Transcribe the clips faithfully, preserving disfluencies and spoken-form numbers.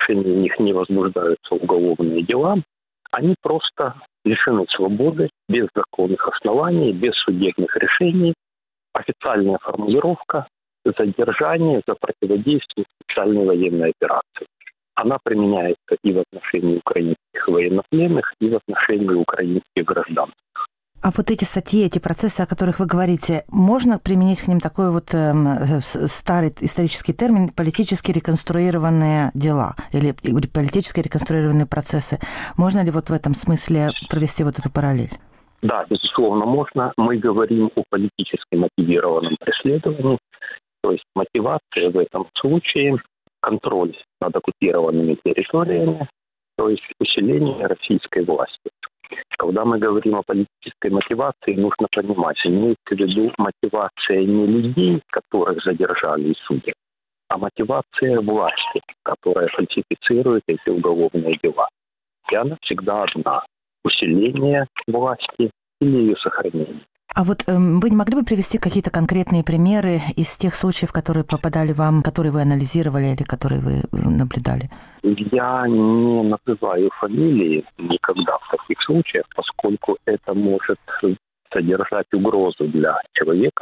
отношении них не возбуждаются уголовные дела, они просто лишены свободы без законных оснований, без судебных решений. Официальная формулировка – задержание за противодействие специальной военной операции. Она применяется и в отношении украинских военнопленных, и в отношении украинских граждан. А вот эти статьи, эти процессы, о которых вы говорите, можно применить к ним такой вот э, старый исторический термин «политически реконструированные дела» или «политически реконструированные процессы». Можно ли вот в этом смысле провести вот эту параллель? Да, безусловно, можно. Мы говорим о политически мотивированном преследовании, то есть мотивация в этом случае – контроль над оккупированными территориями, то есть усиление российской власти. Когда мы говорим о политической мотивации, нужно понимать, имеется в виду мотивация не людей, которых задержали и судят, а мотивация власти, которая фальсифицирует эти уголовные дела. И она всегда одна – усиление власти или ее сохранение. А вот э, вы не могли бы привести какие-то конкретные примеры из тех случаев, которые попадали вам, которые вы анализировали или которые вы наблюдали? Я не называю фамилии никогда в таких случаях, поскольку это может содержать угрозу для человека.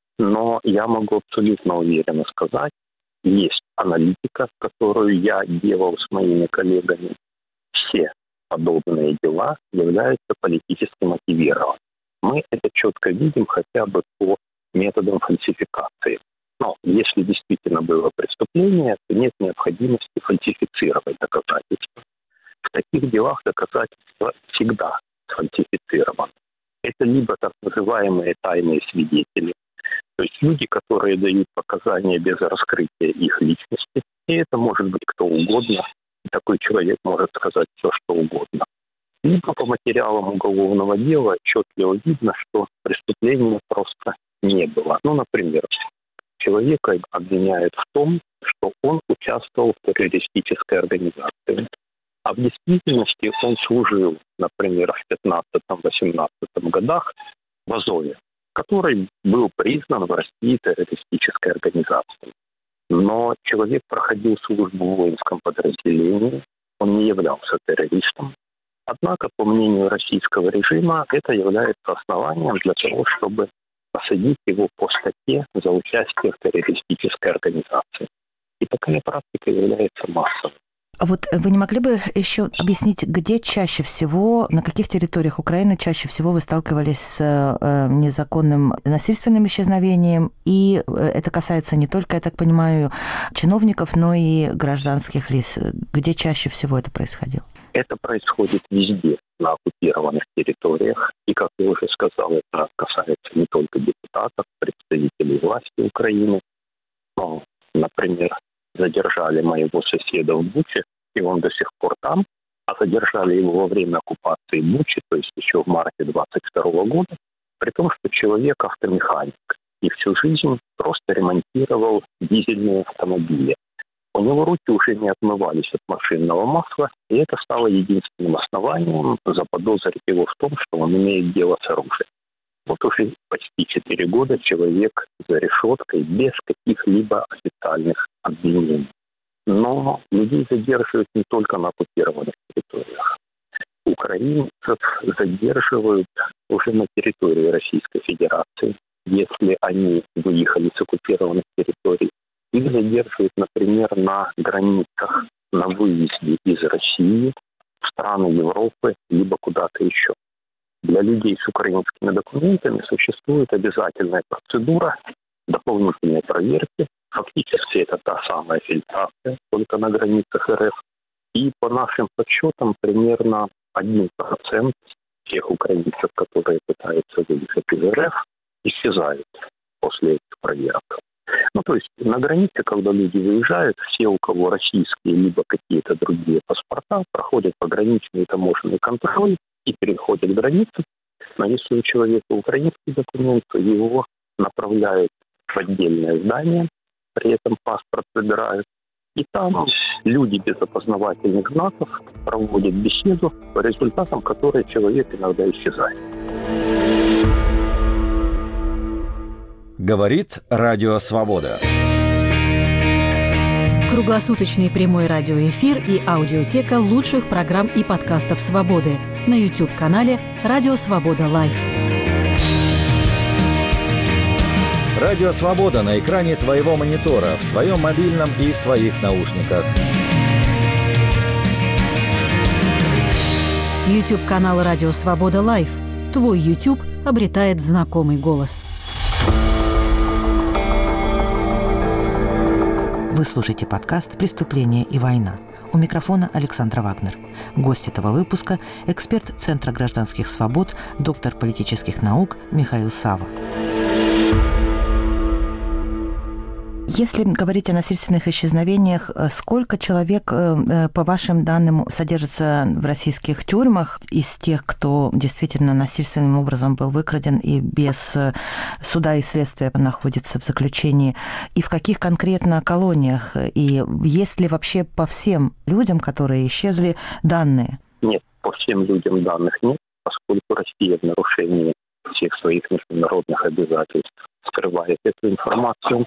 Но я могу абсолютно уверенно сказать, есть аналитика, которую я делал с моими коллегами. Все подобные дела являются политически мотивированными. Мы это четко видим хотя бы по методам фальсификации. Но если действительно было преступление, то нет необходимости фальсифицировать доказательства. В таких делах доказательства всегда сфальсифицированы. Это либо так называемые тайные свидетели, то есть люди, которые дают показания без раскрытия их личности, и это может быть кто угодно, и такой человек может сказать все, что угодно. Либо по материалам уголовного дела отчетливо видно, что преступления просто не было. Ну, например, человека обвиняют в том, что он участвовал в террористической организации. А в действительности он служил, например, в пятнадцатом-восемнадцатом годах в Азове, который был признан в России террористической организацией. Но человек проходил службу в воинском подразделении, он не являлся террористом. Однако, по мнению российского режима, это является основанием для того, чтобы посадить его по статье за участие в террористической организации. И такая практика является массовой. А вот вы не могли бы еще объяснить, где чаще всего, на каких территориях Украины чаще всего вы сталкивались с э, незаконным насильственным исчезновением? И это касается не только, я так понимаю, чиновников, но и гражданских лиц. Где чаще всего это происходило? Это происходит везде, на оккупированных территориях. И, как я уже сказал, это касается не только депутатов, представителей власти Украины. Но, например, задержали моего соседа в Буче, и он до сих пор там, а задержали его во время оккупации Бучи, то есть еще в марте двадцать второго года, при том, что человек автомеханик и всю жизнь просто ремонтировал дизельные автомобили. У него руки уже не отмывались от машинного масла, и это стало единственным основанием заподозрить его в том, что он имеет дело с оружием. Вот уже почти четыре года человек за решеткой без каких-либо официальных обвинений. Но людей задерживают не только на оккупированных территориях. Украинцев задерживают уже на территории Российской Федерации, если они выехали с оккупированных территорий. Их задерживают, например, на границах, на выезде из России в страны Европы, либо куда-то еще. Для людей с украинскими документами существует обязательная процедура дополнительной проверки. Фактически это та самая фильтрация, только на границах РФ. И по нашим подсчетам примерно один процент тех украинцев, которые пытаются выехать из РФ, исчезают после этих проверок. Ну, то есть на границе, когда люди выезжают, все, у кого российские либо какие-то другие паспорта, проходят пограничный таможенный контроль и переходят границу. Но если у человека украинский документ, то его направляют в отдельное здание, при этом паспорт выбирают. И там люди без опознавательных знаков проводят беседу, по результатам которой человек иногда исчезает. Говорит Радио Свобода. Круглосуточный прямой радиоэфир и аудиотека лучших программ и подкастов «Свободы» на YouTube-канале «Радио Свобода Лайв». Радио «Свобода» на экране твоего монитора, в твоем мобильном и в твоих наушниках. YouTube-канал «Радио Свобода Лайв». Твой YouTube обретает знакомый голос. Вы слушаете подкаст «Преступление и война». У микрофона Александра Вагнер. Гость этого выпуска – эксперт Центра гражданских свобод, доктор политических наук Михаил Сава. Если говорить о насильственных исчезновениях, сколько человек, по вашим данным, содержится в российских тюрьмах из тех, кто действительно насильственным образом был выкраден и без суда и следствия находится в заключении? И в каких конкретно колониях? И есть ли вообще по всем людям, которые исчезли, данные? Нет, по всем людям данных нет, поскольку Россия в нарушении всех своих международных обязательств скрывает эту информацию.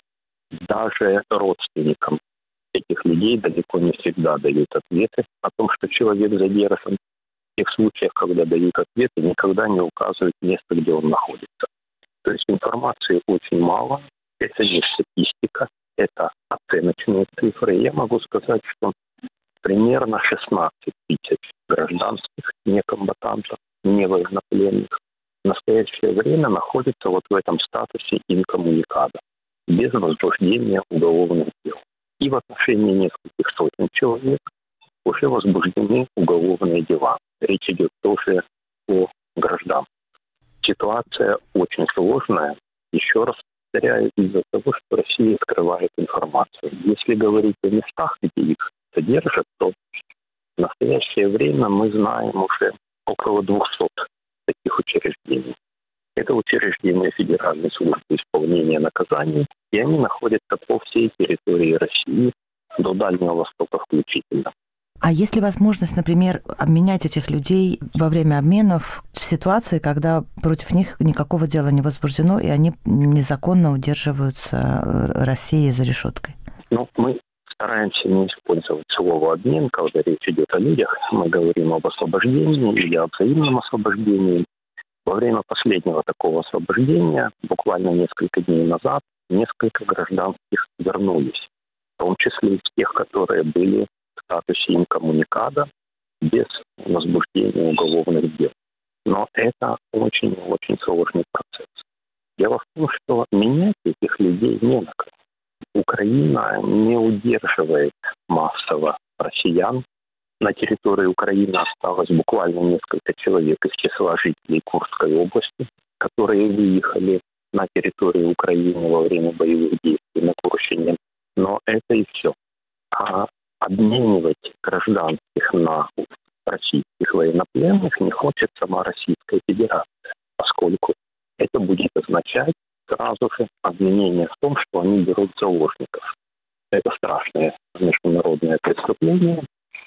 Даже родственникам этих людей далеко не всегда дают ответы о том, что человек задержан. В тех случаях, когда дают ответы, никогда не указывают место, где он находится. То есть информации очень мало. Это не статистика, это оценочные цифры. И я могу сказать, что примерно шестнадцать тысяч гражданских некомбатантов, не военнопленных, в настоящее время находятся вот в этом статусе инкоммуникада, без возбуждения уголовных дел. И в отношении нескольких сотен человек уже возбуждены уголовные дела. Речь идет тоже о гражданах. Ситуация очень сложная. Еще раз повторяю, из-за того, что Россия скрывает информацию. Если говорить о местах, где их содержат, то в настоящее время мы знаем уже около двухсот таких учреждений. Это учреждения Федеральной службы исполнения наказаний, и они находятся по всей территории России, до Дальнего Востока включительно. А есть ли возможность, например, обменять этих людей во время обменов в ситуации, когда против них никакого дела не возбуждено, и они незаконно удерживаются Россией за решеткой? Ну, мы стараемся не использовать слово «обмен», когда речь идет о людях. Мы говорим об освобождении или о взаимном освобождении. Во время последнего такого освобождения, буквально несколько дней назад, несколько гражданских вернулись, в том числе из тех, которые были в статусе инкоммуникада без возбуждения уголовных дел. Но это очень-очень сложный процесс. Дело в том, что менять этих людей не на кого. Украина не удерживает массово россиян. На территории Украины осталось буквально несколько человек из числа жителей Курской области, которые выехали на территорию Украины во время боевых действий на Курщине. Но это и все. А обменивать гражданских на российских военнопленных не хочет сама Российская Федерация, поскольку это будет означать сразу же обвинение в том, что они берут заложников. Это страшное международное преступление.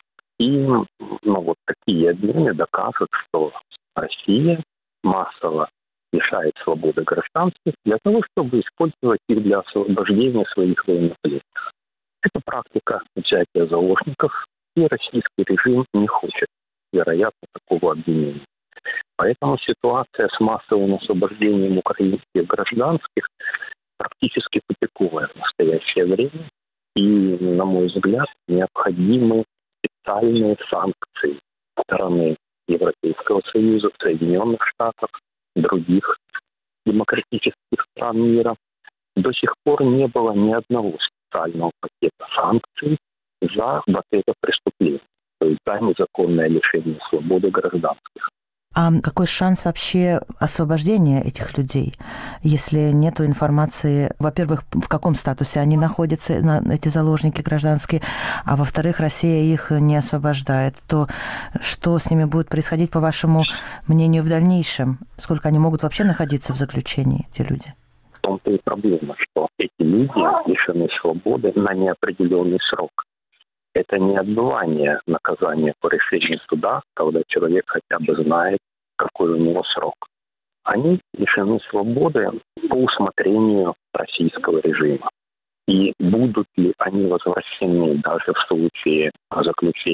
И ну, вот такие обмены доказывают, что Россия массово лишает свободы гражданских для того, чтобы использовать их для освобождения своих военнопленных. Это практика взятия заложников, и российский режим не хочет, вероятно, такого обвинения. Поэтому ситуация с массовым освобождением украинских гражданских практически тупиковая в настоящее время. И, на мой взгляд, необходимы специальные санкции стороны Европейского Союза, Соединенных Штатов, других демократических стран мира. До сих пор не было ни одного специального пакета санкций за вот это преступление, то есть за незаконное лишение свободы гражданских. А какой шанс вообще освобождения этих людей, если нет информации, во-первых, в каком статусе они находятся, эти заложники гражданские, а во-вторых, Россия их не освобождает, то что с ними будет происходить, по вашему мнению, в дальнейшем? Сколько они могут вообще находиться в заключении, эти люди? В том-то и проблема, что эти люди лишены свободы на неопределенный срок. Это не отбывание наказания по решению суда, когда человек хотя бы знает, какой у него срок. Они лишены свободы по усмотрению российского режима. и будут ли они возвращены даже в случае заключения